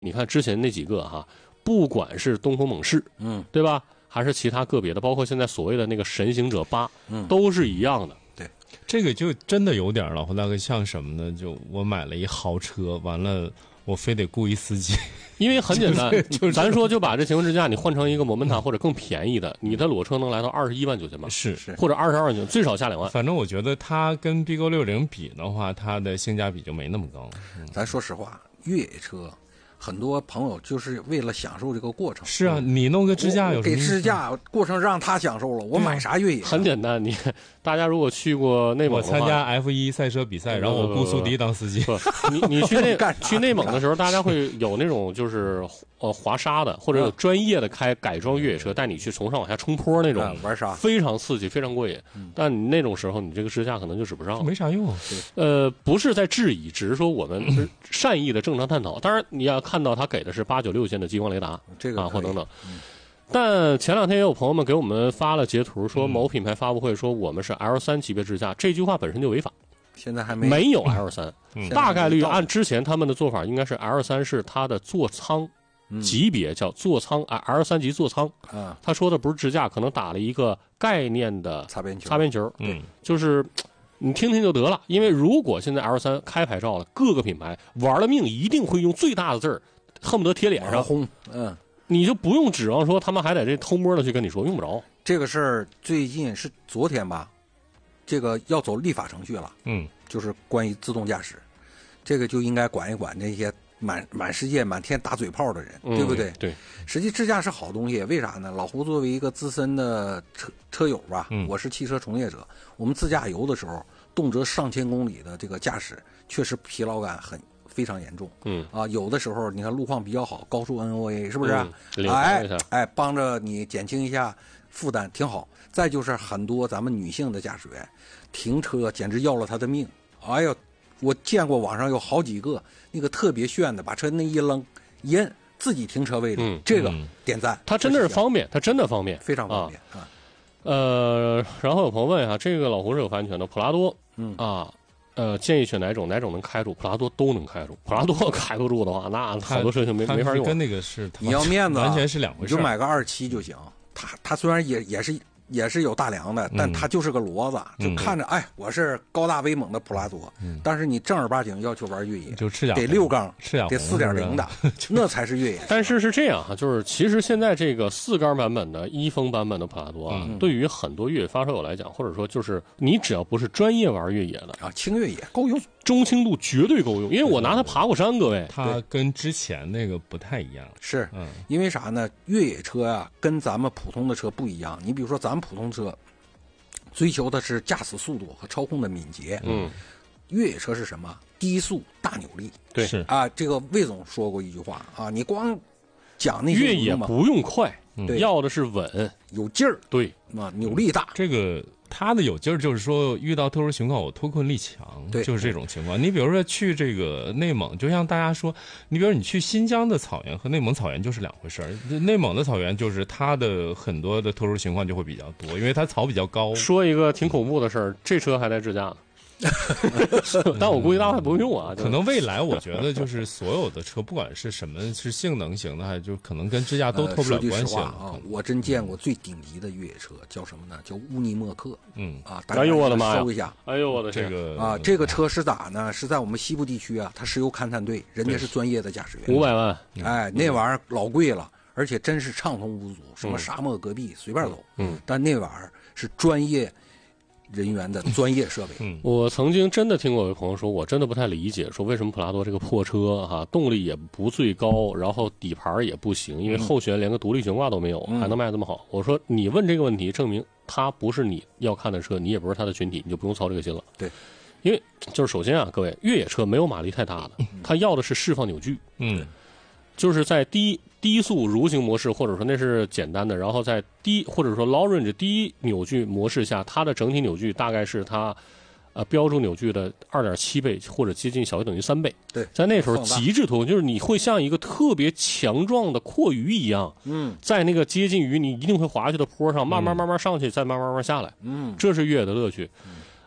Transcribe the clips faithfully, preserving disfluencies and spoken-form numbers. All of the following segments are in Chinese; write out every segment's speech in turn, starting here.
你看之前那几个哈，不管是东风猛士， 嗯， 对吧？还是其他个别的，包括现在所谓的那个神行者八， 嗯， 都是一样的。 对， 这个就真的有点老胡大哥像什么呢？就我买了一豪车，完了我非得雇一司机。 因为很简单， 就是就是、 咱说就把这情况之下，你换成一个摩门塔或者更便宜的，你的裸车能来到二十一万九千八， 是是， 或者二十二万九，最少下两万。 反正我觉得它跟 B 勾六零比的话，它的性价比就没那么高。 嗯、咱说实话，越野车。很多朋友就是为了享受这个过程。 是啊，你弄个支架有什么给支架过程让他享受了，我买啥越野、啊？ 很简单，你大家如果去过内蒙， 我参加 F 一 赛车比赛，然后我雇苏迪当司机。 不，你你去内去内蒙的时候，大家会有那种就是呃滑沙的，或者有专业的开改装越野车带你去从上往下冲坡那种， 嗯、玩沙非常刺激，非常过瘾。嗯、但你那种时候，你这个支架可能就使不上， 没啥用。 呃，不是在质疑，只是说我们是善意的正常探讨。当然，你要看到他给的是八九六线的激光雷达， 这个啊或等等。 嗯、 但前两天也有朋友们给我们发了截图，说某品牌发布会说我们是 L 三 级别支架，这句话本身就违法。 现在还没没有 L 三、 嗯， 大概率按之前他们的做法，应该是 L 三是它的座舱级别，叫座舱啊 L 三级座舱。 啊， 他说的不是支架，可能打了一个概念的擦边球， 擦边球， 嗯， 就是你听听就得了。因为如果现在 L 三 开牌照了，各个品牌玩了命，一定会用最大的字儿，恨不得贴脸上轰，嗯， 你就不用指望说他们还得这偷摸的去跟你说，用不着。 这个事儿最近是昨天吧，这个要走立法程序了， 嗯， 就是关于自动驾驶，这个就应该管一管那些满满世界满天打嘴炮的人， 嗯、 对不对？ 对， 实际支架是好东西，为啥呢？老胡作为一个资深的车车友吧， 嗯、 我是汽车从业者，我们自驾游的时候，动辄上千公里的这个驾驶，确实疲劳感很非常严重。 嗯啊，有的时候你看路况比较好，高速 N O A 是不是？ 嗯、 哎哎，帮着你减轻一下负担，挺好。再就是很多咱们女性的驾驶员，停车简直要了她的命。哎呦，我见过网上有好几个那个特别炫的，把车那一扔一摁，自己停车位里， 嗯、 这个点赞。 它真的是方便，它真的方便， 非常方便啊。 啊呃，然后有朋友问一下，这个老胡是有发言权的，普拉多， 嗯啊。呃，建议选哪种？哪种能开住？普拉多都能开住。普拉多开不住的话，那好多车型没没法用。 跟那个是你要面子， 完全是两回事。 你就买个二七就行。它它虽然也也是也是有大梁的，但它就是个骡子， 嗯、 就看着哎，我是高大威猛的普拉多。 嗯、 但是你正儿八经要求玩越野， 就赤甲得六缸， 赤甲得四点零的，那才是越野。 但是是这样哈，就是其实现在这个四缸版本的一风版本的普拉多啊， 嗯、 对于很多越野发烧友来讲，或者说就是你只要不是专业玩越野的啊，轻越野够用。 中轻度绝对够用，因为我拿它爬过山，各位。 它跟之前那个不太一样， 是， 嗯， 因为啥呢？越野车啊，跟咱们普通的车不一样。你比如说，咱们普通车追求的是驾驶速度和操控的敏捷， 嗯， 越野车是什么？低速大扭力。 对， 是啊，这个魏总说过一句话啊，你光讲那些越野不用快， 对， 要的是稳， 有劲儿， 对啊，扭力大。 这个。他的有劲儿就是说，遇到特殊情况我脱困力强， 对， 就是这种情况。你比如说去这个内蒙，就像大家说，你比如你去新疆的草原和内蒙草原就是两回事儿。内蒙的草原就是它的很多的特殊情况就会比较多，因为它草比较高。 说一个挺恐怖的事儿，这车还带支架呢。但我估计大家不会用啊。 可能未来我觉得就是所有的车，不管是什么是性能型的，还就可能跟支架都脱不了关系了。 啊，我真见过最顶级的越野车，叫什么呢？叫乌尼莫克。 嗯啊， 哎呦我的妈呀！ 搜一下， 哎呦我的这个啊，这个车是咋呢？是在我们西部地区啊，它石油勘探队，人家是专业的驾驶员， 五百万。 哎，那玩意儿老贵了，而且真是畅通无阻，什么沙漠戈壁随便走。 嗯， 但那玩意儿是专业人员的专业设备。 嗯， 我曾经真的听过有朋友说，我真的不太理解，说为什么普拉多这个破车哈、啊，动力也不最高，然后底盘也不行，因为后悬连个独立悬挂都没有， 嗯、 还能卖这么好。我说你问这个问题，证明它不是你要看的车，你也不是它的群体，你就不用操这个心了。 对， 因为就是首先啊，各位，越野车没有马力太大的，它要的是释放扭矩。 嗯。 就是在低低速蠕行模式，或者说那是简单的，然后在低或者说 low range 低扭矩模式下，它的整体扭矩大概是它呃标注扭矩的 二点七 倍或者接近小于等于三倍。 对， 在那时候极致脱，就是你会像一个特别强壮的阔鱼一样， 嗯， 在那个接近于你一定会滑下去的坡上，慢慢慢慢上去，再慢慢慢慢下来。 嗯， 这是越野的乐趣。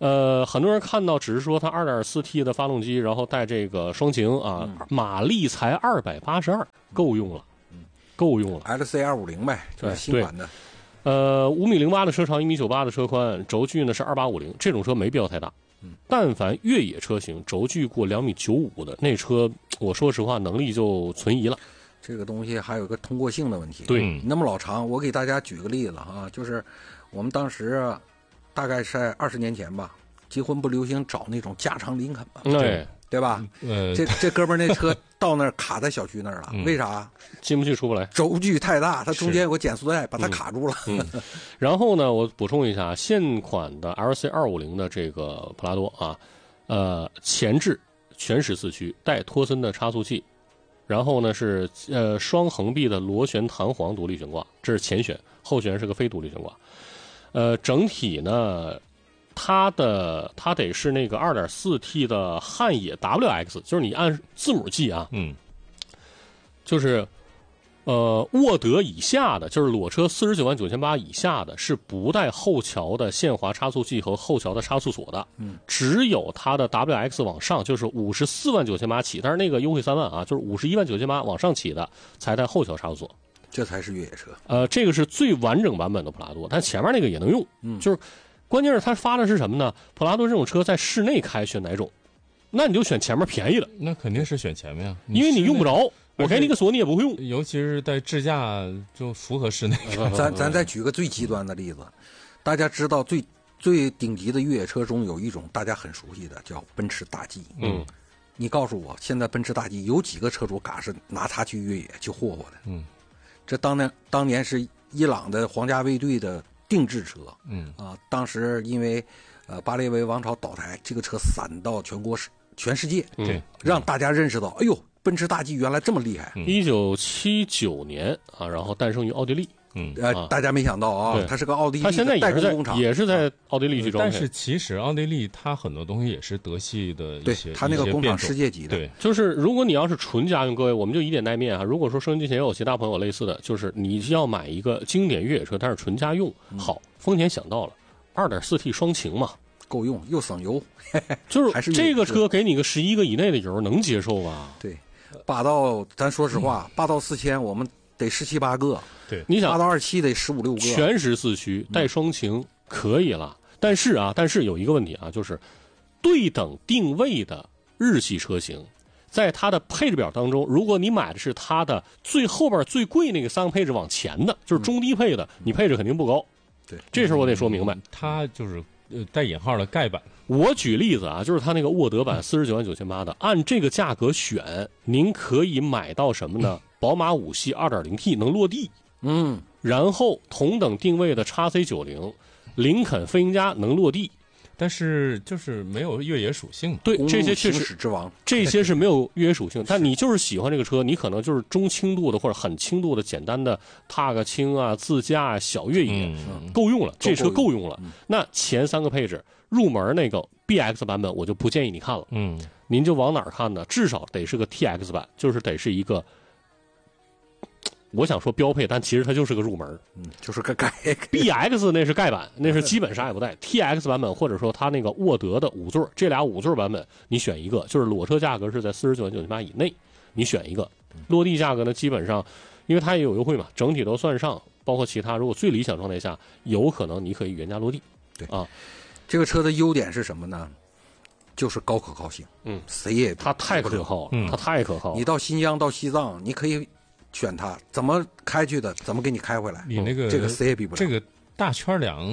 呃，很多人看到只是说它 二点四 T 的发动机，然后带这个双擎啊， 嗯、 马力才二百八十二，够用了，够用了。 L C 二五零呗，就是新款的。 呃，五米零八的车长，一米九八的车宽，轴距呢是二八五零，这种车没必要太大。 嗯， 但凡越野车型，轴距过两米九五的那车，我说实话，能力就存疑了。 这个东西还有个通过性的问题。 对， 那么老长，我给大家举个例子啊，就是我们当时大概是在二十年前吧，结婚不流行找那种加长林肯嘛， 对对吧？ 呃， 这这哥们儿那车到那儿卡在小区那儿了， 嗯、 为啥？ 进不去出不来， 轴距太大，它中间有个减速带把它卡住了。 嗯嗯、然后呢，我补充一下，现款的 L C 二五零的这个普拉多啊，呃，前置全时四驱，带托森的差速器。然后呢是呃双横臂的螺旋弹簧独立悬挂，这是前悬，后悬是个非独立悬挂。呃，整体呢，它的它得是那个 二点四 T 的汉野 W X， 就是你按字母记啊， 嗯， 就是呃沃德以下的，就是裸车四十九万九千八以下的，是不带后桥的限滑差速器和后桥的差速锁的。 嗯， 只有它的 W X 往上，就是五十四万九千八起，但是那个优惠三万啊，就是五十一万九千八往上起的才带后桥差速锁。 这才是越野车。 呃，这个是最完整版本的普拉多，但前面那个也能用。 嗯， 就是关键是它发的是什么呢？普拉多这种车在室内开选哪种？那你就选前面便宜的。 那肯定是选前面啊， 因为你用不着。我给你个锁，你也不会用， 尤其是在智驾就符合室内。 咱咱再举个最极端的例子，大家知道最最顶级的越野车中有一种大家很熟悉的叫奔驰大 G。 嗯， 你告诉我，现在奔驰大 G 有几个车主敢是拿它去越野去霍霍的？ 嗯， 这当年当年是伊朗的皇家卫队的定制车。 嗯啊，当时因为呃巴列维王朝倒台，这个车散到全国全世界， 对， 让大家认识到，哎呦。奔驰大 G 原来这么厉害！ 一九七九年啊，然后诞生于奥地利。 嗯， 呃， 啊、 大家没想到啊，它是个奥地利的代工工厂， 也是在奥地利去装配。 但是其实奥地利它很多东西也是德系的一些， 对，它那个工厂世界级的。 对， 就是如果你要是纯家用，各位我们就以点带面啊。如果说收音机前也有其他朋友类似的，就是你要买一个经典越野车，但是纯家用， 嗯、 好，丰田想到了 二点四 T 双擎嘛。 够用又省油， 就是这个车给你个十一个以内的油能接受吧？ 对。霸道，咱说实话，嗯、霸道四千我们得十七八个， 对， 你想霸道二七得十五六个， 全时四驱带双擎可以了。嗯、但是啊，但是有一个问题啊，就是对等定位的日系车型，在它的配置表当中，如果你买的是它的最后边最贵那个三个配置往前的，就是中低配的，嗯、你配置肯定不高。 对， 这事儿我得说明白。 嗯、它就是呃带引号的盖板。 我举例子啊，就是它那个沃德版四十九万九千八的，按这个价格选，您可以买到什么呢？宝马五系 二点零 T 能落地， 嗯， 然后同等定位的 X C 九十，林肯飞行家能落地， 但是就是没有越野属性。 对，这些确实之王， 这些是没有越野属性。但你就是喜欢这个车，你可能就是中轻度的或者很轻度的简单的踏个青啊、自驾啊、小越野， 嗯、 够用了，这车够用了。 嗯、 那前三个配置。入门那个 B X 版本我就不建议你看了， 嗯， 您就往哪儿看呢？至少得是个 T X 版，就是得是一个，我想说标配，但其实它就是个入门， 嗯，就是个盖。 B X 那是盖版，那是基本啥也不带。T X 版本或者说它那个沃德的五座，这俩五座版本你选一个，就是裸车价格是在四十九万九千八以内，你选一个。落地价格呢，基本上因为它也有优惠嘛，整体都算上，包括其他，如果最理想状态下，有可能你可以原价落地。 对啊。 这个车的优点是什么呢？就是高可靠性。 嗯， 谁也它太可靠了，嗯，它太可靠了。 你到新疆、到西藏，你可以选它，怎么开去的，怎么给你开回来。 你那个这个谁也比不了。 这个大圈梁，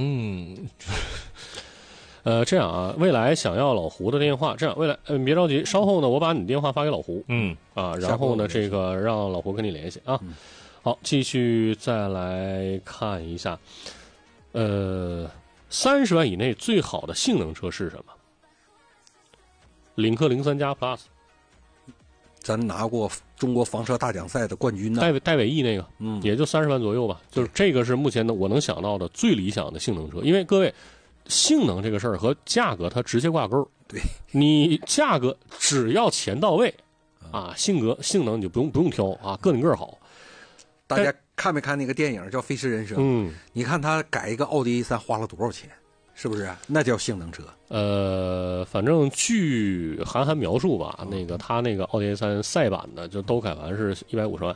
呃，这样啊，未来想要老胡的电话，这样未来，呃，别着急，稍后呢，我把你电话发给老胡， 嗯啊，然后呢，这个让老胡跟你联系啊。 嗯、 好，继续再来看一下，呃。三十万以内最好的性能车是什么？领克零三加 Plus， 咱拿过中国房车大奖赛的冠军呢， 戴戴伟毅那个， 嗯， 也就三十万左右吧。就是这个是目前的我能想到的最理想的性能车，因为各位，性能这个事儿和价格它直接挂钩。 对， 你价格只要钱到位，啊，性格性能你就不用不用挑啊，个顶个好。 大家看没看那个电影叫《飞驰人生》？ 嗯， 你看他改一个奥迪 A 三花了多少钱？ 是不是？那叫性能车。 呃，反正据韩寒描述吧，那个他那个奥迪 A 三赛版的就都改完是一百五十万。